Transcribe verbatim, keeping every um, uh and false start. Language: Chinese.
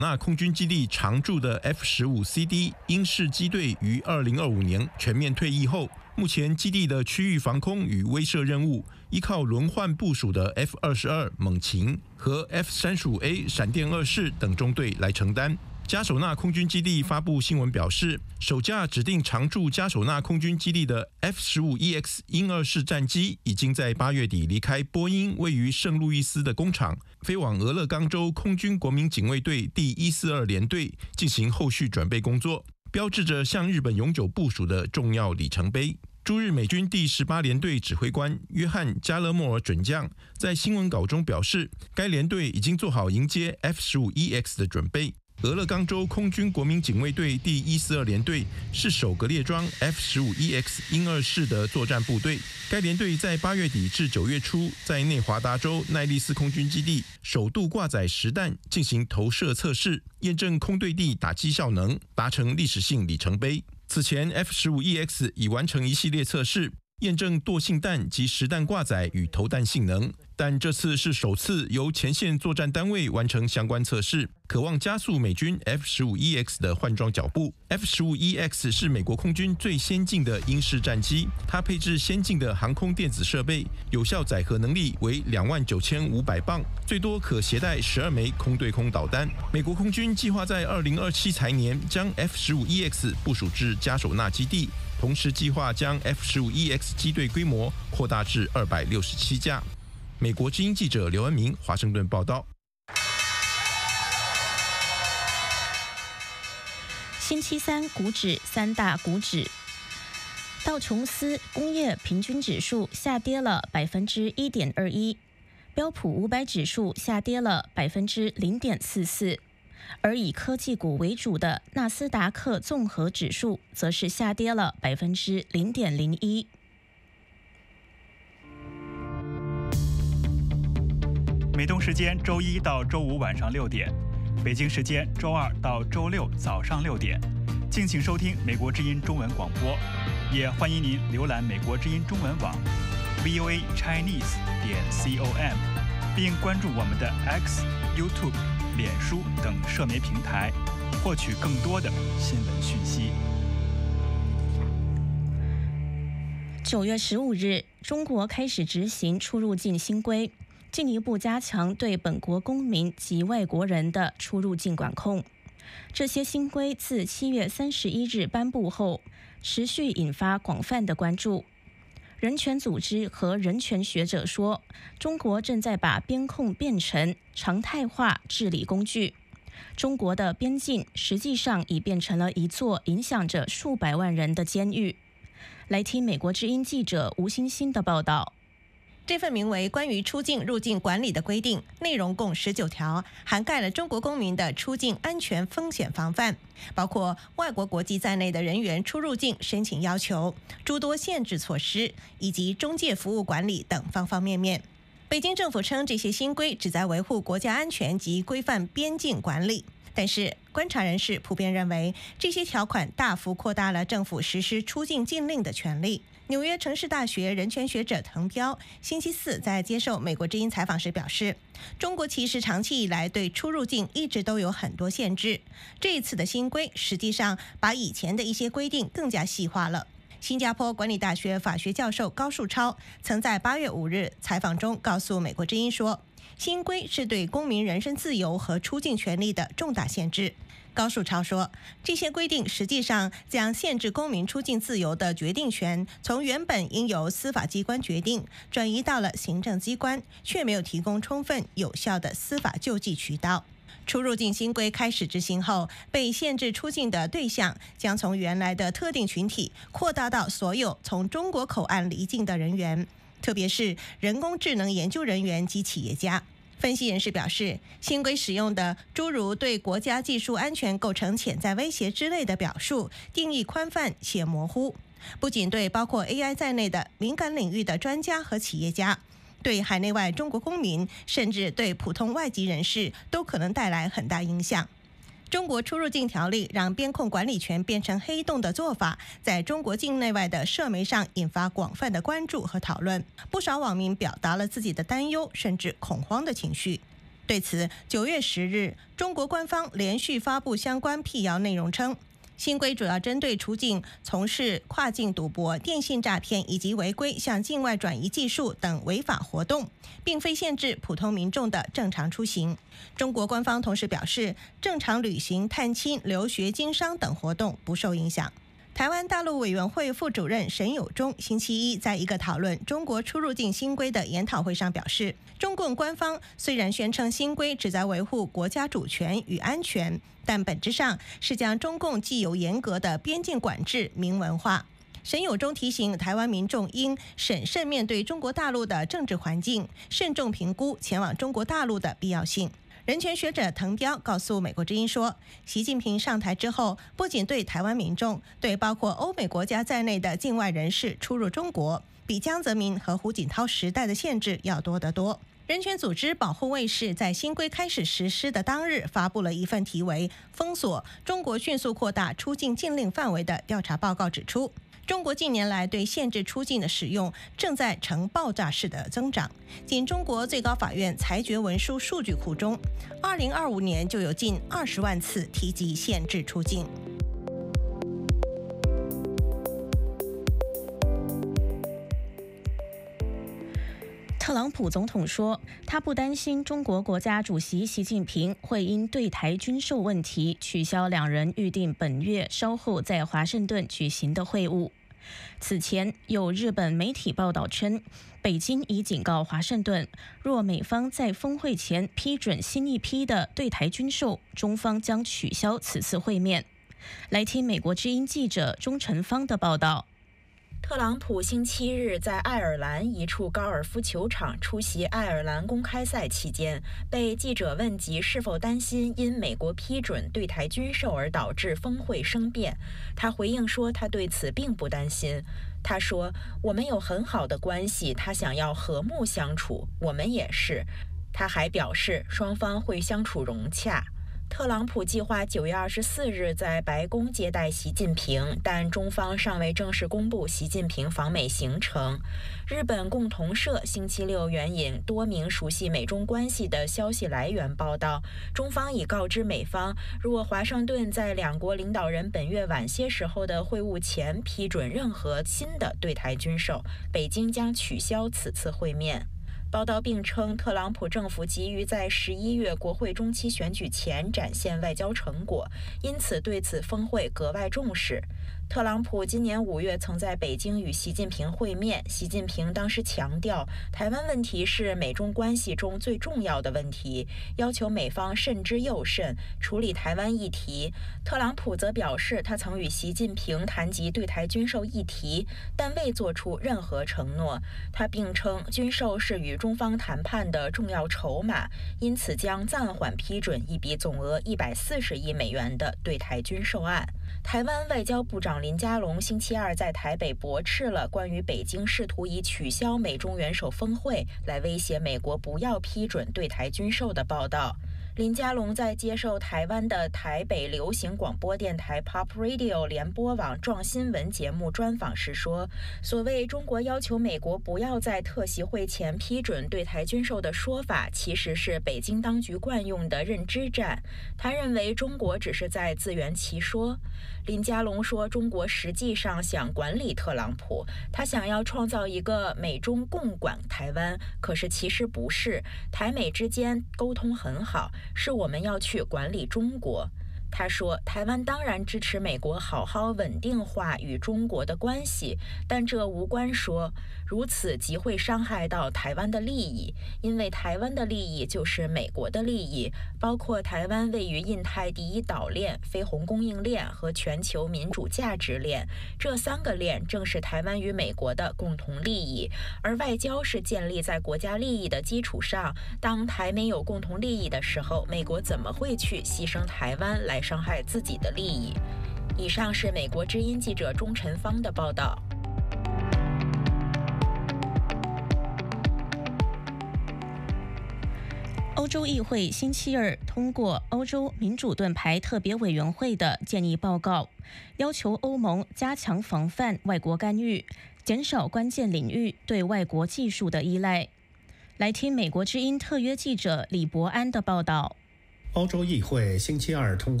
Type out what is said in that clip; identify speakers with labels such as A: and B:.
A: 那空军基地常驻的 F 十五 C D 英式机队于二零二五年全面退役后，目前基地的区域防空与威慑任务依靠轮换部署的 F 二十二猛禽和 F 三十五 A 闪电二式等中队来承担。加手纳空军基地发布新闻表示，首架指定常驻加手纳空军基地的 F 十五 E X 鹰二式战机已经在八月底离开波音位于圣路易斯的工厂，飞往俄勒冈州空军国民警卫队第一四二联队进行后续准备工作，标志着向日本永久部署的重要里程碑。驻日美军第十八联队指挥官约翰·加勒莫尔准将在新闻稿中表示，该联队已经做好迎接 F 十五 E X 的准备。俄勒冈州空军国民警卫队第一四二联队是首个列装 F 十五 E X 鹰二式的作战部队。该联队在八月底至九月初，在内华达州奈利斯空军基地首度挂载实弹进行投射测试，验证空对地打击效能，达成历史性里程碑。此前 F 十五 E X 已完成一系列测试，验证惰性弹及实弹挂载与投弹性能，但这次是首次由前线作战单位完成相关测试，渴望加速美军 F 十五 E X 的换装脚步。F 十五 E X 是美国空军最先进的鹰式战机，它配置先进的航空电子设备，有效载荷能力为两万九千五百磅，最多可携带十二枚空对空导弹。美国空军计划在二零二七财年将 F 十五 E X 部署至加手纳基地，同时计划将 F 十五 E X 机队规模扩大至二百六十七架。美国之音记者刘恩明华盛顿报道。
B: 星期三股指三大股指，道琼斯工业平均指数下跌了百分之一点二一，标普五百指数下跌了百分之零点四四，而以科技股为主的纳斯达克综合指数则是下跌了百分之零点零一。
C: 美东时间周一到周五晚上六点，北京时间周二到周六早上六点，敬请收听美国之音中文广播，也欢迎您浏览美国之音中文网 v o a chinese 点 com， 并关注我们的 X、YouTube、脸书等社媒平台，获取更多的新闻讯息。
B: 九月十五日，中国开始执行出入境新规，进一步加强对本国公民及外国人的出入境管控。这些新规自七月三十一日颁布后，持续引发广泛的关注。人权组织和人权学者说，中国正在把边控变成常态化治理工具。中国的边境实际上已变成了一座影响着数百万人的监狱。来听美国之音记者吴欣欣的报道。
D: 这份名为《关于出境入境管理的规定》，内容共十九条，涵盖了中国公民的出境安全风险防范，包括外国国籍在内的人员出入境申请要求、诸多限制措施以及中介服务管理等方方面面。北京政府称，这些新规旨在维护国家安全及规范边境管理。但是，观察人士普遍认为，这些条款大幅扩大了政府实施出境禁令的权利。纽约城市大学人权学者滕彪星期四在接受美国之音采访时表示，中国其实长期以来对出入境一直都有很多限制，这一次的新规实际上把以前的一些规定更加细化了。新加坡管理大学法学教授高树超曾在八月五日采访中告诉美国之音说，新规是对公民人身自由和出境权利的重大限制。高树超说，这些规定实际上将限制公民出境自由的决定权从原本应由司法机关决定，转移到了行政机关，却没有提供充分有效的司法救济渠道。出入境新规开始执行后，被限制出境的对象将从原来的特定群体扩大到所有从中国口岸离境的人员，特别是人工智能研究人员及企业家。分析人士表示，新规使用的诸如对国家技术安全构成潜在威胁之类的表述，定义宽泛且模糊，不仅对包括 A I 在内的敏感领域的专家和企业家，对海内外中国公民，甚至对普通外籍人士都可能带来很大影响。中国出入境条例让边控管理权变成黑洞的做法，在中国境内外的社媒上引发广泛的关注和讨论。不少网民表达了自己的担忧甚至恐慌的情绪。 对此，九月十日，中国官方连续发布相关辟谣内容称，新规主要针对出境从事跨境赌博、电信诈骗以及违规向境外转移技术等违法活动，并非限制普通民众的正常出行。中国官方同时表示，正常旅行、探亲、留学、经商等活动不受影响。台湾大陆委员会副主任沈友忠星期一在一个讨论中国出入境新规的研讨会上表示，中共官方虽然宣称新规旨在维护国家主权与安全，但本质上是将中共既有严格的边境管制明文化。沈友忠提醒台湾民众应审慎面对中国大陆的政治环境，慎重评估前往中国大陆的必要性。人权学者滕彪告诉美国之音说，习近平上台之后，不仅对台湾民众，对包括欧美国家在内的境外人士出入中国，比江泽民和胡锦涛时代的限制要多得多。人权组织保护卫士在新规开始实施的当日发布了一份题为《封锁中国迅速扩大出境禁令范围》的调查报告，指出中国近年来对限制出境的使用正在呈爆炸式的增长。仅中国最高法院裁决文书数据库中，二零二五年就有近二十万次提及限制出境。
B: 特朗普总统说，他不担心中国国家主席习近平会因对台军售问题取消两人预定本月稍后在华盛顿举行的会晤。此前，有日本媒体报道称，北京已警告华盛顿，若美方在峰会前批准新一批的对台军售，中方将取消此次会面。来听美国之音记者钟晨芳的报道。
E: 特朗普星期日在爱尔兰一处高尔夫球场出席爱尔兰公开赛期间，被记者问及是否担心因美国批准对台军售而导致峰会生变，他回应说他对此并不担心。他说，我们有很好的关系，他想要和睦相处，我们也是。他还表示双方会相处融洽。特朗普计划九月二十四日在白宫接待习近平，但中方尚未正式公布习近平访美行程。日本共同社星期六援引多名熟悉美中关系的消息来源报道，中方已告知美方，若华盛顿在两国领导人本月晚些时候的会晤前批准任何新的对台军售，北京将取消此次会面。报道并称，特朗普政府急于在十一月国会中期选举前展现外交成果，因此对此峰会格外重视。特朗普今年五月曾在北京与习近平会面，习近平当时强调，台湾问题是美中关系中最重要的问题，要求美方慎之又慎，处理台湾议题。特朗普则表示，他曾与习近平谈及对台军售议题，但未做出任何承诺。他并称，军售是与中方谈判的重要筹码，因此将暂缓批准一笔总额一百四十亿美元的对台军售案。台湾外交部长林佳龙星期二在台北驳斥了关于北京试图以取消美中元首峰会来威胁美国不要批准对台军售的报道。林佳龙在接受台湾的台北流行广播电台 Pop Radio 联播网撞新闻节目专访时说，所谓中国要求美国不要在特席会前批准对台军售的说法，其实是北京当局惯用的认知战。他认为中国只是在自圆其说。林佳龙说，中国实际上想管理特朗普，他想要创造一个美中共管台湾，可是其实不是，台美之间沟通很好，是我们要去管理中国。他说，台湾当然支持美国好好稳定化与中国的关系，但这无关说如此即会伤害到台湾的利益，因为台湾的利益就是美国的利益，包括台湾位于印太第一岛链、非红供应链和全球民主价值链，这三个链正是台湾与美国的共同利益，而外交是建立在国家利益的基础上。当台美有共同利益的时候，美国怎么会去牺牲台湾来伤害自己的利益？以上是美国之音记者钟晨芳的报道。
B: 欧洲议会星期二通过欧洲民主盾牌特别委员会的建议报告，要求欧盟加强防范外国干预，减少关键领域对外国技术的依赖。 来听美国之音特约记者李伯安的报道。
F: 欧洲议会星期二通过